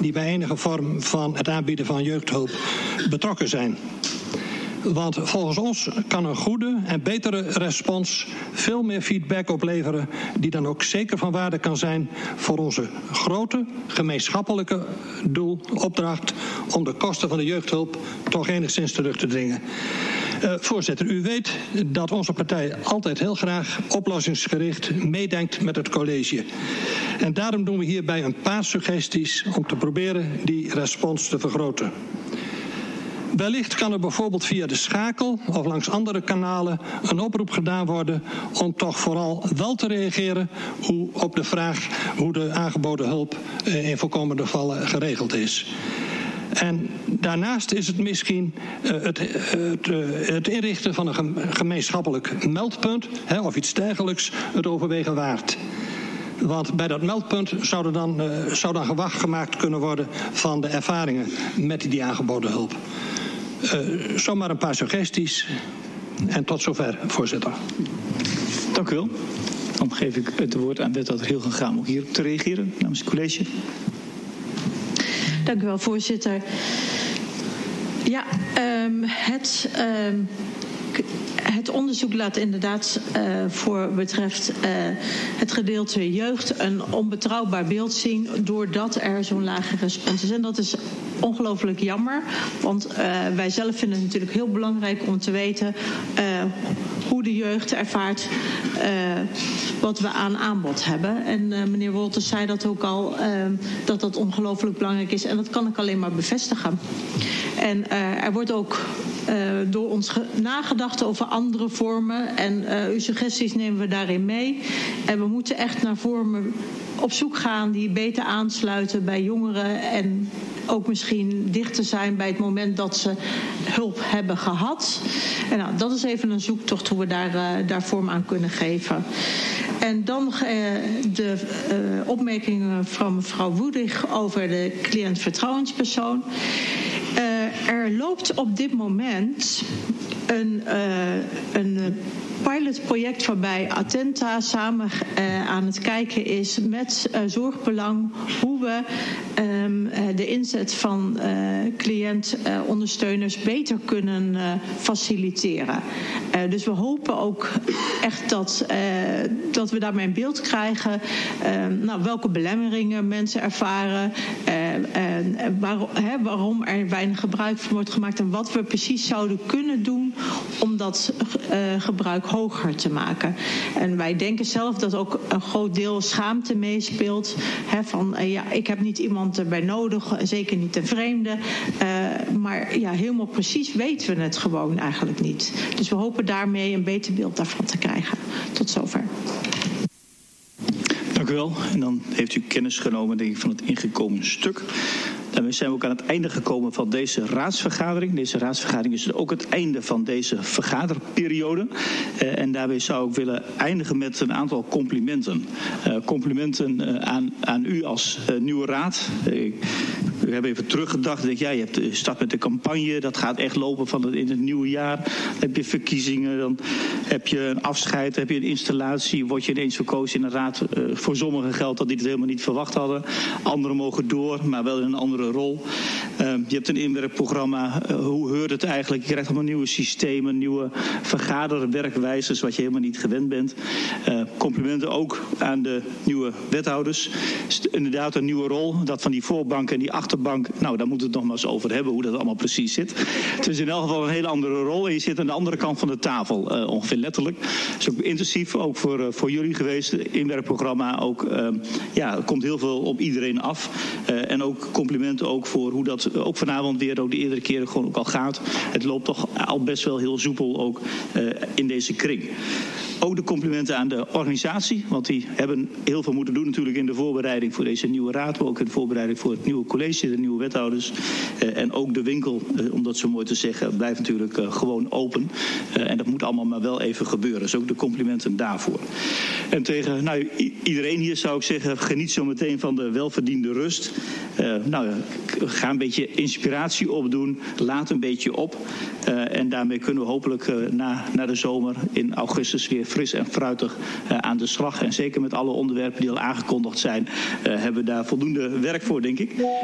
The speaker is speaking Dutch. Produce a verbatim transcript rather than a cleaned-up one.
die bij enige vorm van het aanbieden van jeugdhulp betrokken zijn. Want volgens ons kan een goede en betere respons veel meer feedback opleveren, die dan ook zeker van waarde kan zijn voor onze grote gemeenschappelijke doel, opdracht om de kosten van de jeugdhulp toch enigszins terug te dringen. Uh, voorzitter, u weet dat onze partij altijd heel graag oplossingsgericht meedenkt met het college. En daarom doen we hierbij een paar suggesties om te proberen die respons te vergroten. Wellicht kan er bijvoorbeeld via de schakel of langs andere kanalen een oproep gedaan worden om toch vooral wel te reageren hoe, op de vraag hoe de aangeboden hulp uh, in voorkomende gevallen geregeld is. En daarnaast is het misschien uh, het, uh, het, uh, het inrichten van een gemeenschappelijk meldpunt, hè, of iets dergelijks, het overwegen waard. Want bij dat meldpunt zou, er dan, uh, zou dan gewacht gemaakt kunnen worden van de ervaringen met die aangeboden hulp. Uh, zomaar een paar suggesties. En tot zover, voorzitter. Dank u wel. Dan geef ik het woord aan wethouder Hilgen Graan om hierop te reageren namens het college. Dank u wel, voorzitter. Ja, um, het... Um Het onderzoek laat inderdaad uh, voor betreft uh, het gedeelte jeugd een onbetrouwbaar beeld zien doordat er zo'n lage respons is. En dat is ongelooflijk jammer, want uh, wij zelf vinden het natuurlijk heel belangrijk om te weten uh, hoe de jeugd ervaart uh, wat we aan aanbod hebben. En uh, meneer Wolters zei dat ook al, uh, dat dat ongelooflijk belangrijk is. En dat kan ik alleen maar bevestigen. En uh, er wordt ook uh, door ons nagedacht over andere vormen. En uh, uw suggesties nemen we daarin mee. En we moeten echt naar vormen op zoek gaan die beter aansluiten bij jongeren. En ook misschien dichter zijn bij het moment dat ze hulp hebben gehad. En nou, dat is even een zoektocht hoe we daar, uh, daar vorm aan kunnen geven. En dan uh, de uh, opmerkingen van mevrouw Woedig over de cliëntvertrouwenspersoon. Uh, er loopt op dit moment een, uh, een pilotproject waarbij Attenta samen uh, aan het kijken is met uh, Zorgbelang hoe we um, uh, de inzet van uh, cliëntondersteuners uh, beter kunnen uh, faciliteren. Uh, dus we hopen ook echt dat, uh, dat we daarmee een beeld krijgen uh, nou, welke belemmeringen mensen ervaren, uh, uh, waar, hè, waarom er weinig gebruik van wordt gemaakt en wat we precies zouden kunnen doen om dat uh, gebruik hoger te maken. En wij denken zelf dat ook een groot deel schaamte meespeelt. Hè, van uh, ja, ik heb niet iemand erbij nodig, zeker niet een vreemde. Uh, maar ja, helemaal precies weten we het gewoon eigenlijk niet. Dus we hopen daarmee een beter beeld daarvan te krijgen. Tot zover. Dank u wel. En dan heeft u kennis genomen, denk ik, van het ingekomen stuk. Daarmee zijn we ook aan het einde gekomen van deze raadsvergadering. Deze raadsvergadering is ook het einde van deze vergaderperiode. Uh, en daarbij zou ik willen eindigen met een aantal complimenten. Uh, complimenten uh, aan, aan u als uh, nieuwe raad. Uh, we hebben even teruggedacht. Ik denk, ja, je hebt de start met de campagne. Dat gaat echt lopen van het, in het nieuwe jaar. Dan heb je verkiezingen. Dan heb je een afscheid. Dan heb je een installatie. Word je ineens verkozen in een raad. Uh, voor sommigen geldt dat die het helemaal niet verwacht hadden. Anderen mogen door, maar wel in een andere rol. Uh, je hebt een inwerkprogramma. Uh, hoe heurt het eigenlijk? Je krijgt allemaal nieuwe systemen, nieuwe vergaderwerkwijzes, wat je helemaal niet gewend bent. Uh, complimenten ook aan de nieuwe wethouders. Is inderdaad een nieuwe rol. Dat van die voorbank en die achterbank, nou, daar moeten we het nog maar eens over hebben, hoe dat allemaal precies zit. Het is in elk geval een hele andere rol en je zit aan de andere kant van de tafel, uh, ongeveer letterlijk. Het is ook intensief, ook voor, uh, voor jullie geweest. Het inwerkprogramma ook, uh, ja, er komt heel veel op iedereen af. Uh, en ook complimenten ook voor hoe dat ook vanavond weer, ook de eerdere keren gewoon ook al gaat. Het loopt toch al best wel heel soepel ook uh, in deze kring. Ook de complimenten aan de organisatie, want die hebben heel veel moeten doen natuurlijk in de voorbereiding voor deze nieuwe raad, maar ook in de voorbereiding voor het nieuwe college, de nieuwe wethouders. Uh, en ook de winkel, uh, om dat zo mooi te zeggen, blijft natuurlijk uh, gewoon open. Uh, en dat moet allemaal maar wel even gebeuren. Dus ook de complimenten daarvoor. En tegen nou, iedereen hier zou ik zeggen, geniet zo meteen van de welverdiende rust. Uh, nou, ga een beetje inspiratie opdoen, laat een beetje op. Uh, en daarmee kunnen we hopelijk uh, na, na de zomer in augustus weer fris en fruitig uh, aan de slag. En zeker met alle onderwerpen die al aangekondigd zijn, uh, hebben we daar voldoende werk voor, denk ik.